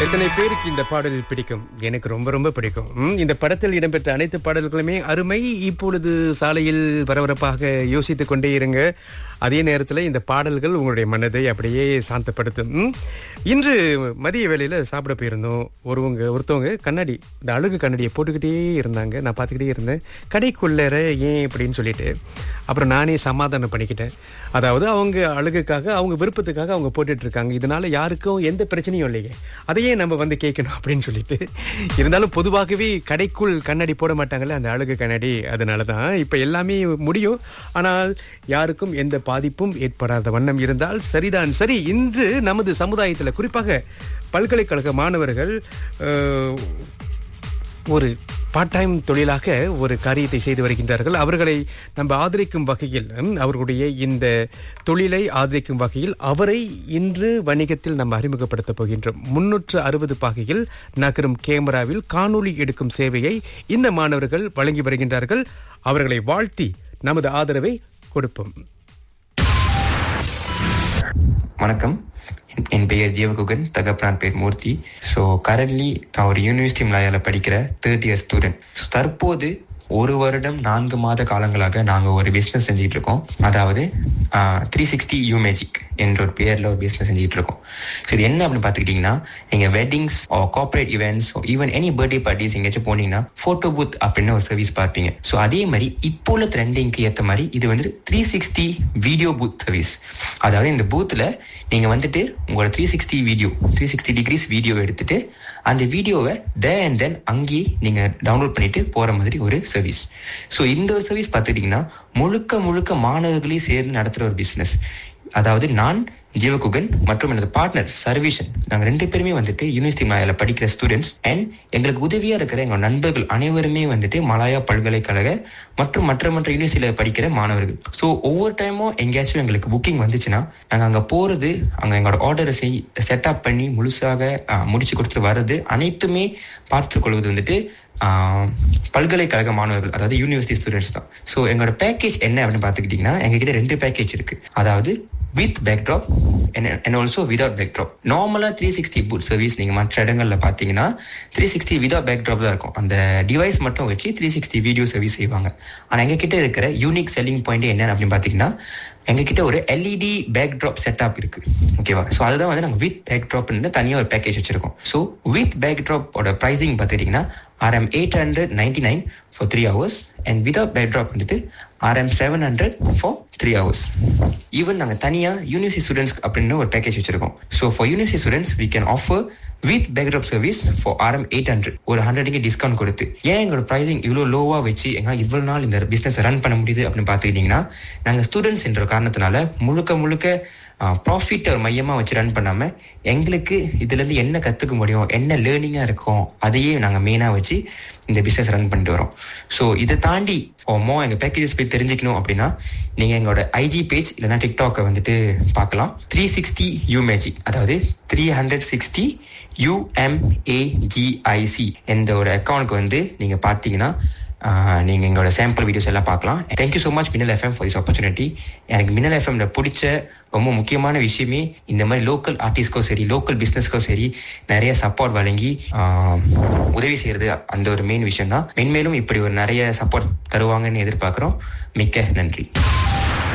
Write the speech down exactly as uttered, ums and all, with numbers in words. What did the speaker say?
எத்தனை பேருக்கு இந்த பாடல் பிடிக்கும்? எனக்கு ரொம்ப ரொம்ப பிடிக்கும். ம், இந்த படத்தில் இடம்பெற்ற அனைத்து பாடல்களுமே அருமை. இப்பொழுது சாலையில் பரபரப்பாக யோசித்துக் கொண்டே இருங்க. அதே நேரத்தில் இந்த பாடல்கள் உங்களுடைய மனதை அப்படியே சாந்தப்படுத்தும். ம், இன்று மதிய வேளையில் சாப்பிட போயிருந்தோம். ஒருவங்க ஒருத்தவங்க கண்ணாடி, இந்த அழகு கண்ணாடியை போட்டுக்கிட்டே இருந்தாங்க. நான் பார்த்துக்கிட்டே இருந்தேன். கடைக்குள்ளற ஏன் அப்படின்னு சொல்லிட்டு அப்புறம் நானே சமாதானம் பண்ணிக்கிட்டேன். அதாவது அவங்க அழகுக்காக, அவங்க விருப்பத்துக்காக அவங்க போட்டுட்டு இருக்காங்க. இதனால யாருக்கும் எந்த பிரச்சனையும் இல்லையே, அதையே நம்ம வந்து கேட்கணும் அப்படின்னு சொல்லிட்டு. இருந்தாலும் பொதுவாகவே கடைக்குள் கண்ணாடி போட மாட்டாங்கல்ல, அந்த அழகு கண்ணாடி. அதனாலதான் இப்ப எல்லாமே முடியும், ஆனால் யாருக்கும் எந்த பாதிப்பும் ஏற்படாத வண்ணம் இருந்தால் சரிதான். சரி, இன்று நமது சமுதாயத்தில் குறிப்பாக பல்கலைக்கழக மாணவர்கள் அஹ், ஒரு பார்ட் டைம் தொழிலாக ஒரு காரியத்தை செய்து வருகின்றார்கள். அவர்களை நம்ம ஆதரிக்கும் வகையில், ம், அவர்களுடைய இந்த தொழிலை ஆதரிக்கும் வகையில் அவரை இன்று வணிகத்தில் நம்ம அறிமுகப்படுத்த போகின்றோம். முன்னூற்று அறுபது பாகையில் நகரும் கேமராவில் காணொளி எடுக்கும் சேவையை இந்த மாணவர்கள் வழங்கி வருகின்றார்கள். அவர்களை வாழ்த்தி நமது ஆதரவை கொடுப்போம். வணக்கம், என் பெயர் ஜீவகுகன், தகப்பனார் பேர் மூர்த்தி. ஸோ கரண்ட்லி நான் ஒரு யூனிவர்சிட்டி மலையாள படிக்கிற தேர்ட் இயர் ஸ்டூடெண்ட். ஸோ தற்போது ஒரு வருடம் நான்கு மாத காலங்களாக நாங்கள் ஒரு பிஸ்னஸ் செஞ்சுட்டு இருக்கோம். அதாவது த்ரீ சிக்ஸ்டி யூ மேஜிக் என்ற ஒரு பேரில் ஒரு பிஸ்னஸ் செஞ்சுட்டு இருக்கோம். ஸோ இது என்ன அப்படின்னு பார்த்துக்கிட்டிங்கன்னா, நீங்கள் weddings corporate events even any birthday parties எங்கேயாச்சும் போனீங்கன்னா ஃபோட்டோ பூத் அப்படின்னு ஒரு சர்வீஸ் பார்ப்பீங்க. ஸோ அதே மாதிரி இப்போ உள்ள ட்ரெண்டிங்க்கு ஏற்ற மாதிரி இது வந்து three sixty video booth service. அதாவது இந்த பூத்தில் நீங்கள் வந்துட்டு உங்களோட three sixty video three sixty decrease video எடுத்துட்டு அந்த வீடியோவை தேர் அண்ட் தென் அங்கேயே நீங்கள் டவுன்லோட் பண்ணிட்டு போகிற மாதிரி ஒரு சர்வீஸ். ஸோ இந்த ஒரு சர்வீஸ் பார்த்துக்கிட்டிங்கன்னா முழுக்க முழுக்க மாணவர்களையும் சேர்ந்து நடத்துகிற ஒரு பிஸ்னஸ். அதாவது நான் ஜீவகுகன் மற்றும் எனது பார்ட்னர் சர்வீஷன், நாங்கள் ரெண்டு பேருமே வந்துட்டு யூனிவர்சிட்டி மலையாள படிக்கிற ஸ்டூடெண்ட்ஸ். அண்ட் எங்களுக்கு உதவியா இருக்கிற எங்கள் நண்பர்கள் அனைவருமே வந்துட்டு மலாயா பல்கலைக்கழக மற்றும் மற்ற மற்ற யூனிவர்சிட்டியில படிக்கிற மாணவர்கள். ஸோ ஒவ்வொரு டைமும் எங்கேயாச்சும் எங்களுக்கு புக்கிங் வந்துச்சுன்னா நாங்கள் அங்கே போறது, அங்கே எங்களோட ஆர்டரை செய் செட்டப் பண்ணி முழுசாக முடிச்சு கொடுத்துட்டு வர்றது அனைத்துமே பார்த்து கொள்வது வந்துட்டு பல்கலைக்கழக மாணவர்கள், அதாவது யூனிவர்சிட்டி ஸ்டூடெண்ட்ஸ் தான். ஸோ எங்களோட பேக்கேஜ் என்ன அப்படின்னு பார்த்துக்கிட்டிங்கன்னா, எங்ககிட்ட ரெண்டு பேக்கேஜ் இருக்கு. அதாவது with backdrop and also without backdrop. நார்மலா த்ரீ சிக்ஸ்டி பூட் சர்வீஸ் நீங்க மற்ற இடங்கள்ல பாத்தீங்கன்னா த்ரீ சிக்ஸ்டி வித்வுட் பேக்ட்ராப் தான் இருக்கும். அந்த டிவைஸ் மட்டும் வச்சு த்ரீ சிக்ஸ்டி வீடியோ சர்வீஸ் செய்வாங்க. ஆனா எங்க கிட்ட இருக்கிற யூனிக் செல்லிங் பாயிண்ட் என்ன அப்படின்னு பாத்தீங்கன்னா, எங்ககிட்ட ஒரு எல்இடி பேக்ட்ராப் செட்டப் இருக்கு. ஓகேவா? ஸோ அதுதான் வந்து நாங்கள் வித் பேக்ட்ராப்னு தனியாக ஒரு பேக்கேஜ் வச்சிருக்கோம். ஸோ வித் பேக்ட்ராப்போட ப்ரைஸிங் பார்த்துக்கிட்டிங்கன்னா RM eight hundred ninety nine for three hours and without backdrop வந்துட்டு RM seven hundred for three hours. Even நாங்கள் தனியாக யூனிவர்சிட்டி ஸ்டூடெண்ட்ஸ் அப்படின்னு ஒரு பேக்கேஜ் வச்சிருக்கோம். So for university students we can offer with backdrop service for RM eight hundred ஒரு ஹண்ட்ரடுக்கு discount கொடுத்து. ஏன் எங்களோட ப்ரைஸிங் இவ்வளோ லோவாக வச்சு எங்களால் இவ்வளோ நாள் இந்த பிஸ்னஸ் ரன் பண்ண முடியுது அப்படின்னு பார்த்துக்கிட்டிங்கன்னா, நாங்கள் ஸ்டூடெண்ட்ஸ் என்ற காரணத்தினால முழுக்க முழுக்க ப்ராஃபிட் ஒரு மையமாக வச்சு ரன் பண்ணாமல் எங்களுக்கு இதுலேருந்து என்ன கற்றுக்க முடியும், என்ன லேர்னிங்காக இருக்கும், அதையே நாங்கள் மெயினாக வச்சு இந்த பிஸ்னஸ் ரன் பண்ணிட்டு வரோம். ஸோ இதை தாண்டி மோ எங்கள் பேக்கேஜஸ் போய் தெரிஞ்சுக்கணும் அப்படின்னா நீங்கள் எங்களோட ஐஜி பேஜ் இல்லைனா டிக்டாக்கை வந்துட்டு பார்க்கலாம். த்ரீ சிக்ஸ்டி யூ மேஜிக், அதாவது த்ரீ ஹண்ட்ரட் சிக்ஸ்டி யூஎம்ஏஜிஐசி என்ற ஒரு அக்கௌண்ட்க்கு வந்து நீங்கள் பார்த்தீங்கன்னா நீங்கள் எங்களோட சாம்பிள் வீடியோஸ் எல்லாம் பார்க்கலாம். தேங்க்யூ ஸோ மச் மின்னல் எஃப்எம் ஃபார் திஸ் ஆப்பர்ச்சுனிட்டி. எனக்கு மின்னல் எஃப்எம்ல பிடிச்ச ரொம்ப முக்கியமான விஷயமே இந்த மாதிரி லோக்கல் ஆர்டிஸ்ட்கோ சரி, லோக்கல் பிஸ்னஸ்க்கோ சரி நிறைய சப்போர்ட் வழங்கி உதவி செய்யறது. அந்த ஒரு மெயின் விஷயம் தான். மென்மேலும் இப்படி ஒரு நிறைய சப்போர்ட் தருவாங்கன்னு எதிர்பார்க்குறோம். மிக்க நன்றி.